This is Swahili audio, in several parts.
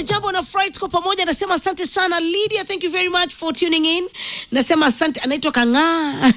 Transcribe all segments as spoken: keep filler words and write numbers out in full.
Jambo na Fright kwa pamoja. Nasema asante sana Lydia, thank you very much for tuning in. Nasema asante, anaitwa Kanga.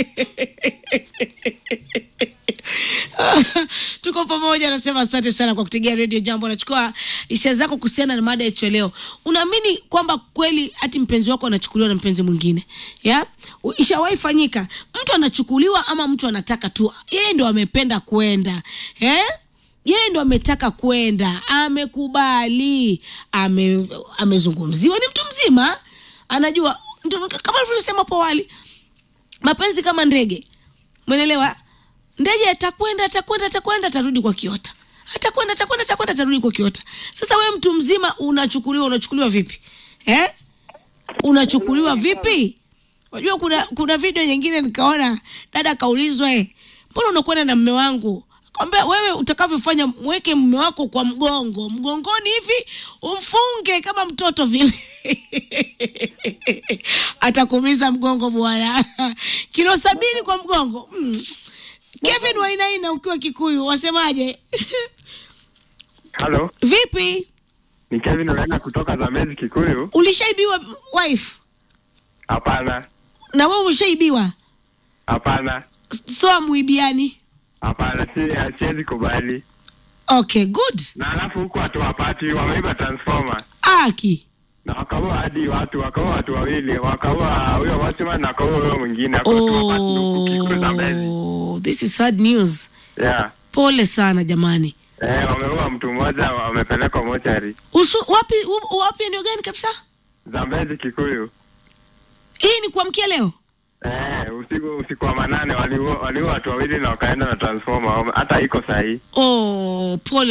Tuko pamoja. Nasema asante sana kwa kutegea Radio Jambo. Nachukua hisia zako kuhusiana na mada yetu leo. Unaamini kwamba kweli ati mpenzi wako anachukuliwa na mpenzi mwingine? Ya? Ishawahi fanyika? Mtu anachukuliwa ama mtu anataka tu yeye ndio amependa kwenda. Eh? Yeye ndo ametaka kwenda, amekubali, ame amezungumziwa, ni mtu mzima, anajua ndo, kama tulisema hapo awali, mapenzi kama ndege. Umeelewa? Ndege atakwenda, atakwenda, atakwenda, atarudi kwa kiota. Atakwenda, atakwenda, atakwenda, atarudi kwa kiota. Sasa wewe mtu mzima unachukuliwa, unachukuliwa vipi? Eh? Unachukuliwa vipi? Unajua kuna kuna video nyingine nikaona dada kaulizwa, eh, mbona unakwenda na mume wangu? Kwamba wewe utakavyofanya, mweke mume wako kwa mgongo, mgongoni hivi, umfunge kama mtoto vile. Atakumiza mgongo bwana. Kilo sabini kwa mgongo. Mm. Kevin Wainaina ukiwa Kikuyu, wasemaje? Hello. Vipi? Ni Kevin Wainaina kutoka Zambezi Kikuyu. Ulishaibiwa wife? Hapana. Na wewe ushaibiwa? Hapana. So amuibiani? Hapana, si siwezi kubali. Okay, good. Na alafu huko watu wapati wameiba transformer. Aki. Na wakaua hadi watu, wakaua watu wawili, wakaua huyo watchman na wakaua huyo mwingine hapo tu wapati huko Kikuyu Zambezi. Oh, this is sad news. Yeah. Pole sana jamani. Eh, wameua mtu mmoja, wamepeleka mochari. Usu, wapi wapi eneo gani kabisa? Zambezi Kikuyu. Hii ni kuamkia leo? Eh, usiku usiku wa manane waliua waliua watu wawili na wakaenda na transformer, hata iko sahihi. Oh, pole.